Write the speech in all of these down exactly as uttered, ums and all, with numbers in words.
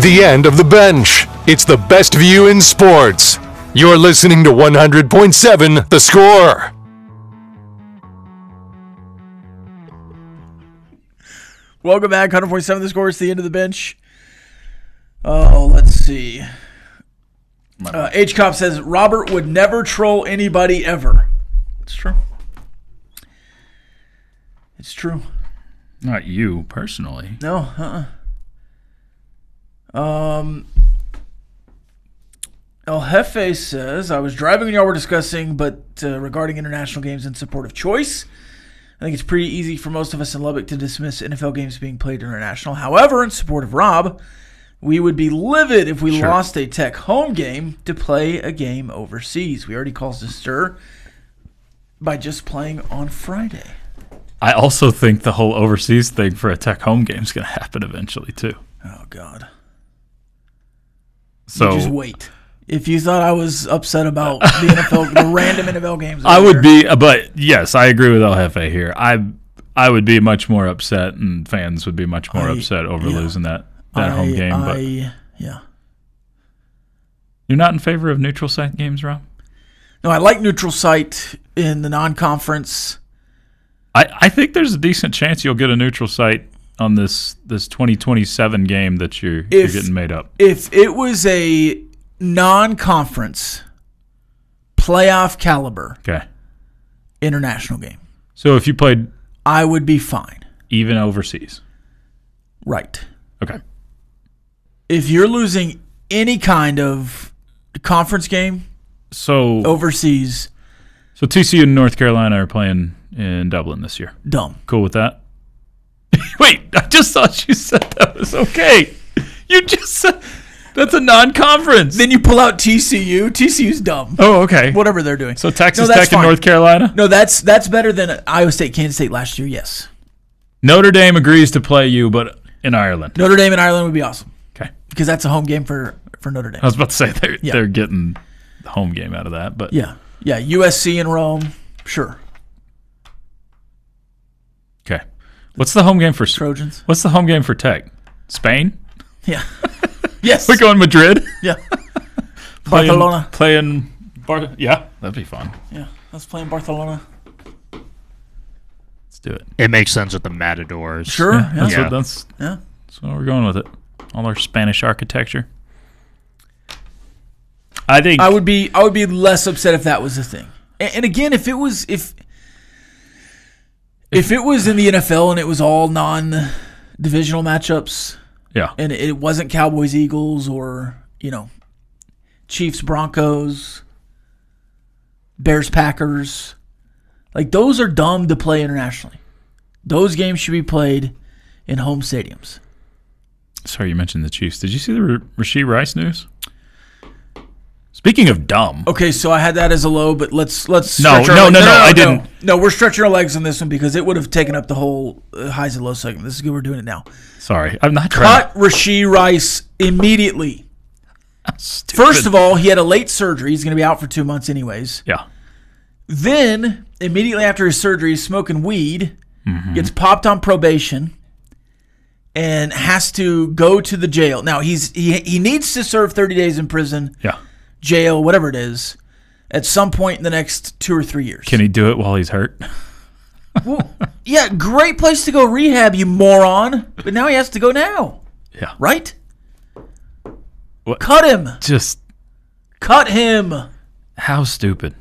the end of the bench. It's the best view in sports. You're listening to one hundred point seven The Score. Welcome back, one hundred point seven The Score. It's the end of the bench. Oh, let's see. Uh, H-Cop says, Robert would never troll anybody ever. It's true. It's true. Not you, personally. No, uh-uh. Um, El Jefe says, I was driving when y'all were discussing, but uh, regarding international games in support of choice, I think it's pretty easy for most of us in Lubbock to dismiss N F L games being played international. However, in support of Rob, we would be livid if we Sure. lost a Tech home game to play a game overseas. We already caused a stir by just playing on Friday. I also think the whole overseas thing for a Tech home game is going to happen eventually, too. Oh, God. So You just wait. If you thought I was upset about the N F L, the random N F L games, I would there. be, but yes, I agree with El Jefe here. I I would be much more upset, and fans would be much more I- upset over yeah. losing that, that I, home game. I, But yeah. you're not in favor of neutral site games, Rob? No, I like neutral site in the non-conference. I, I think there's a decent chance you'll get a neutral site on this this twenty twenty-seven game that you're, you're If- getting made up. If it was a non-conference playoff caliber Okay. international game, So if you played I would be fine. even overseas. Right. Okay. If you're losing any kind of conference game So overseas, so T C U and North Carolina are playing in Dublin this year. dumb. Cool with that? Wait, I just thought you said that was okay. You just said that's a non-conference. Then you pull out T C U. T C U's dumb. Oh, okay. Whatever they're doing. So Texas No, that's Tech and fine. North Carolina? No, that's that's better than Iowa State, Kansas State last year, yes. Notre Dame agrees to play you, but in Ireland. Notre Dame and Ireland would be awesome Okay. because that's a home game for, for Notre Dame. I was about to say they're, Yeah. they're getting the home game out of that, but Yeah. Yeah, U S C and Rome, sure. okay. What's the home game for Trojans. What's the home game for Tech? Spain? Yeah. Yes. We're going Madrid? Yeah. Playing, Barcelona. Playing Bar- Yeah, that'd be fun. Yeah. Let's play in Barcelona. Let's do it. It makes sense with the Matadors. Sure. Yeah, Yeah. that's, Yeah. What, that's, Yeah. that's what we're going with it. All our Spanish architecture. I think I would be I would be less upset if that was the thing. And, and again, if it was if if it was in the N F L and it was all non-divisional matchups yeah. and it wasn't Cowboys Eagles or, you know, Chiefs Broncos, Bears Packers, like those are dumb to play internationally. Those games should be played in home stadiums. Sorry, you mentioned the Chiefs. Did you see the R- Rashee Rice news? Speaking of dumb, Okay, so I had that as a low, but let's let's No, stretch our no, legs. no, no, I didn't. No, we're stretching our legs on this one because it would have taken up the whole uh, highs and lows segment. This is good. We're doing it now. sorry, I'm not trying. Cut Rashee Rice immediately. Stupid. First of all, he had a late surgery. He's going to be out for two months anyways. yeah, Then, immediately after his surgery, he's smoking weed, Mm-hmm. gets popped on probation, and has to go to the jail. Now, he's he he needs to serve thirty days in prison, yeah. jail, whatever it is, at some point in the next two or three years. Can he do it while he's hurt? Well, yeah, great place to go rehab, you moron. But now he has to go now, Yeah. right? What? Cut him. Just Cut him. how stupid.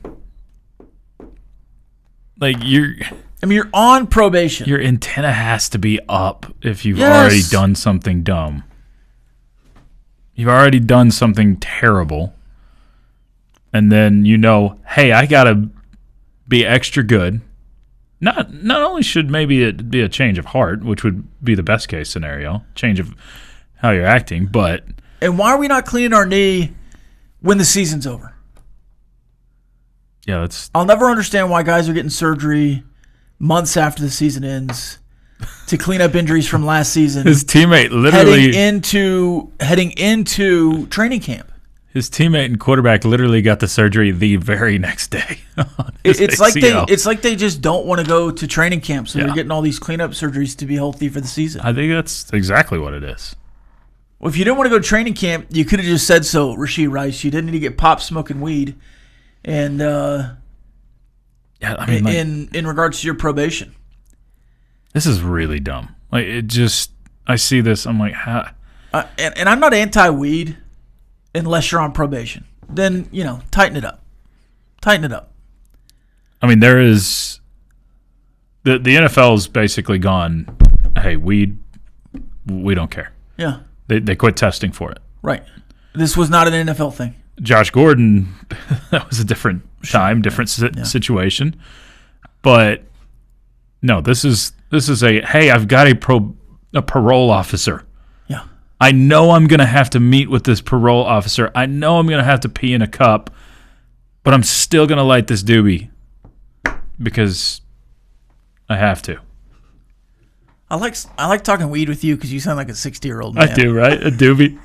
Like you're, I mean, you're on probation. your antenna has to be up if you've Yes. already done something dumb. You've already done something terrible, and then you know, hey, I gotta be extra good. Not not only should maybe it be a change of heart, which would be the best case scenario, change of how you're acting, but And why are we not cleaning our knee when the season's over? yeah, that's I'll never understand why guys are getting surgery months after the season ends to clean up injuries from last season. his teammate heading literally into heading into training camp. his teammate and quarterback literally got the surgery the very next day. on It, his it's like they A C L. it's like they just don't want to go to training camp, so Yeah. they're getting all these cleanup surgeries to be healthy for the season. I think that's exactly what it is. Well, if you didn't want to go to training camp, you could have just said so, Rashee Rice. You didn't need to get popped smoking weed. And uh, yeah, I mean, like, in in regards to your probation. This is really dumb. Like, it just, I see this, I'm like, how? Uh, and, and I'm not anti-weed unless you're on probation. Then, you know, tighten it up. Tighten it up. I mean, there is, the, the N F L's basically gone, hey, weed, we don't care. Yeah. They they quit testing for it. Right. This was not an N F L thing. Josh Gordon, that was a different time, different si- Yeah. situation. But no, this is this is a, hey, I've got a pro a parole officer. Yeah. I know I'm going to have to meet with this parole officer. I know I'm going to have to pee in a cup, but I'm still going to light this doobie because I have to. I like I like talking weed with you because you sound like a sixty-year-old man. I do, right? A doobie.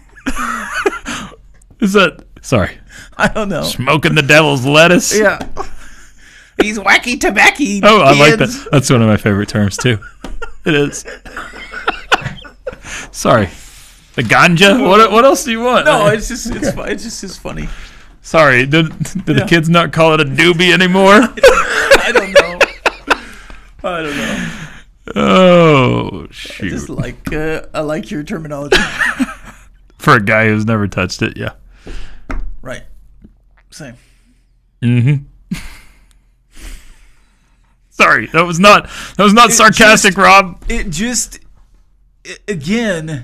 Is that, sorry, I don't know. smoking the devil's lettuce? Yeah. He's wacky tobacco. Oh, I like that. That's one of my favorite terms, too. It is. Sorry. The ganja? What What else do you want? No, it's just it's fu- it's just it's funny. Sorry, did, did Yeah. the kids not call it a doobie anymore? I don't know. I don't know. Oh, I shoot. just like uh, I like your terminology. For a guy who's never touched it, yeah. Right. Same. Mm-hmm. Sorry, that was not that was not It sarcastic, just- Rob. It just i again,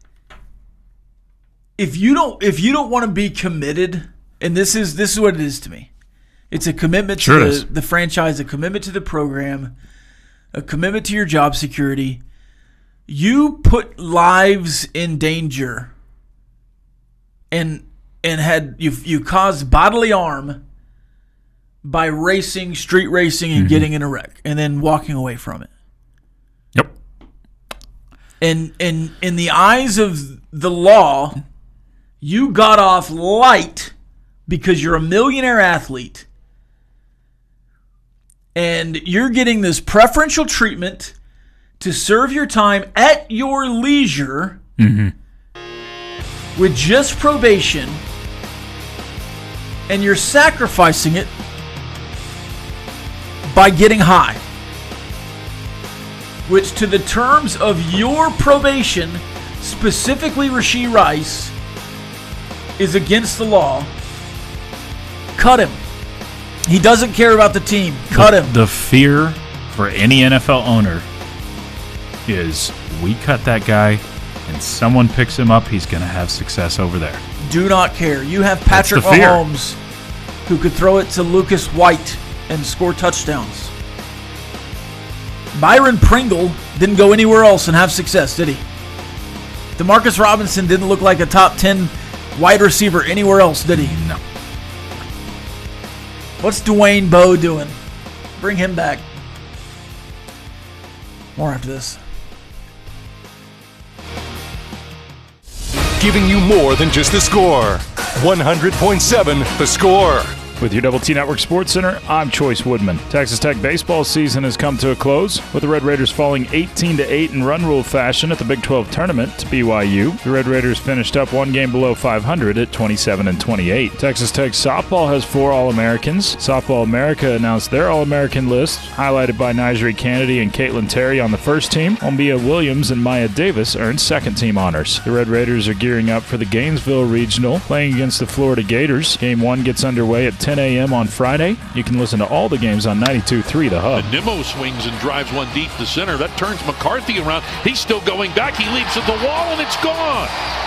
if you don't if you don't want to be committed, and this is this is what it is to me. It's a commitment Sure to it the, is. the franchise, a commitment to the program, a commitment to your job security. You put lives in danger and and had you you caused bodily harm by racing, street racing, and getting in a wreck, and then walking away from it. Yep. And and in the eyes of the law, you got off light because you're a millionaire athlete, and you're getting this preferential treatment to serve your time at your leisure with just probation, and you're sacrificing it by getting high, which to the terms of your probation, specifically Rashee Rice, is against the law. Cut him. He doesn't care about the team. Cut the, him. The fear for any N F L owner is we cut that guy and someone picks him up, he's going to have success over there. Do not care. You have Patrick the fear. Mahomes who could throw it to Lucas White and score touchdowns. Byron Pringle didn't go anywhere else and have success, did he? Demarcus Robinson didn't look like a top ten wide receiver anywhere else, did he? No. What's Dwayne Bowe doing? Bring him back. More after this. Giving you more than just the score. one hundred point seven The Score. With your Double T Network Sports Center, I'm Choice Woodman. Texas Tech baseball season has come to a close, with the Red Raiders falling eighteen to eight in run rule fashion at the Big twelve tournament to B Y U. The Red Raiders finished up one game below five hundred at twenty-seven and twenty-eight. Texas Tech softball has four All-Americans. Softball America announced their All-American list, highlighted by Nigeri Kennedy and Caitlin Terry on the first team. Ombia Williams and Maya Davis earned second-team honors. The Red Raiders are gearing up for the Gainesville Regional, playing against the Florida Gators. Game one gets underway at ten a.m. on Friday. You can listen to all the games on ninety-two point three The Hub. And Nimmo swings and drives one deep to center. That turns McCarthy around. He's still going back. He leaps at the wall, and it's gone.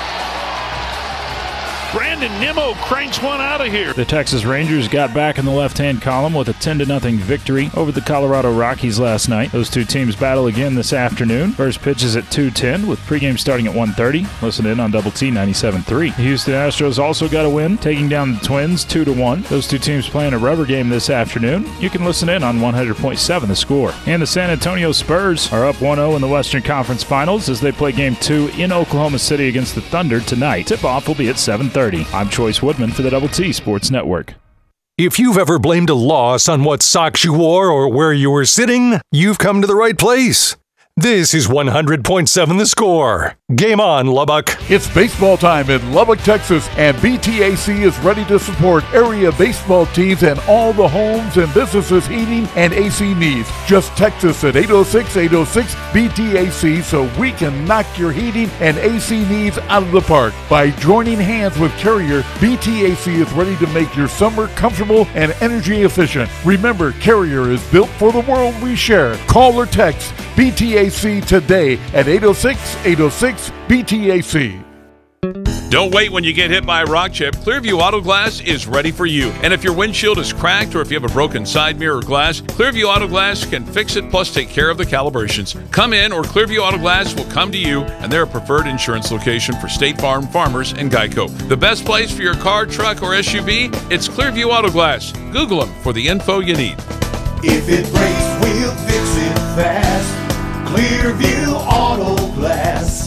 Brandon Nimmo cranks one out of here. The Texas Rangers got back in the left-hand column with a ten to nothing victory over the Colorado Rockies last night. Those two teams battle again this afternoon. First pitch is at two ten with pregame starting at one thirty. Listen in on Double T ninety-seven point three. The Houston Astros also got a win, taking down the Twins two to one. Those two teams playing a rubber game this afternoon. You can listen in on one hundred point seven The Score. And the San Antonio Spurs are up one oh in the Western Conference Finals as they play game two in Oklahoma City against the Thunder tonight. Tip-off will be at seven thirty. I'm Choice Woodman for the Double T Sports Network. If you've ever blamed a loss on what socks you wore or where you were sitting, you've come to the right place. This is one hundred point seven The Score, Game on, Lubbock. It's baseball time in Lubbock, Texas, and B T A C is ready to support area baseball teams and all the homes and businesses heating and A C needs. Just text us at eight oh six, eight oh six, B T A C so we can knock your heating and A C needs out of the park. By joining hands with Carrier, B T A C is ready to make your summer comfortable and energy efficient. Remember, Carrier is built for the world we share. Call or text B T A C today at eight oh six, eight oh six, B T A C. Don't wait when you get hit by a rock chip. Clearview Auto Glass is ready for you. And if your windshield is cracked or if you have a broken side mirror or glass, Clearview Auto Glass can fix it plus take care of the calibrations. Come in or Clearview Auto Glass will come to you, and they're a preferred insurance location for State Farm, Farmers, and Geico. The best place for your car, truck, or S U V? It's Clearview Auto Glass. Google them for the info you need. If it breaks, we'll fix it fast. Clearview Auto Glass.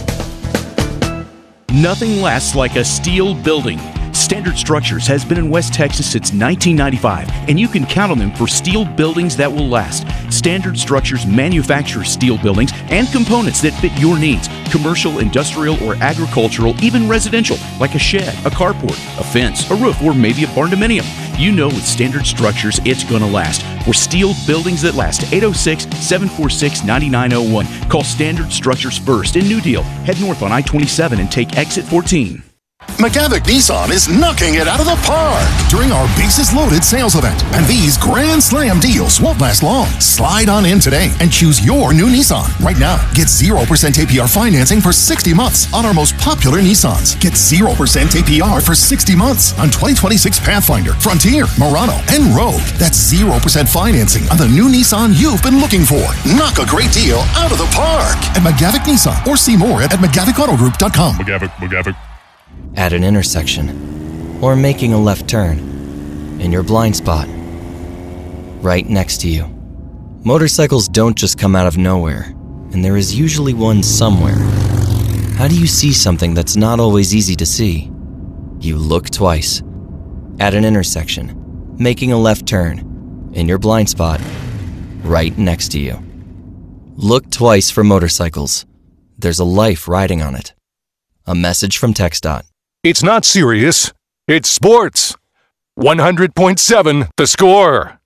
Nothing lasts like a steel building. Standard Structures has been in West Texas since nineteen ninety-five, and you can count on them for steel buildings that will last. Standard Structures manufactures steel buildings and components that fit your needs. Commercial, industrial, or agricultural, even residential, like a shed, a carport, a fence, a roof, or maybe a barn-dominium. You know with Standard Structures it's going to last. For steel buildings that last, eight oh six, seven four six, nine nine oh one. Call Standard Structures first in New Deal. Head north on I twenty-seven and take exit fourteen. McGavick Nissan is knocking it out of the park during our Bases Loaded sales event. And these Grand Slam deals won't last long. Slide on in today and choose your new Nissan. Right now, get zero percent A P R financing for sixty months on our most popular Nissans. Get zero percent A P R for sixty months on twenty twenty-six Pathfinder, Frontier, Murano, and Rogue. That's zero percent financing on the new Nissan you've been looking for. Knock a great deal out of the park at McGavick Nissan, or see more at McGavick Auto Group dot com. McGavick, McGavick. At an intersection, or making a left turn, in your blind spot, right next to you. Motorcycles don't just come out of nowhere, and there is usually one somewhere. How do you see something that's not always easy to see? You look twice. At an intersection, making a left turn, in your blind spot, right next to you. Look twice for motorcycles. There's a life riding on it. A message from TxDOT. It's not serious. It's sports. one hundred point seven The Score.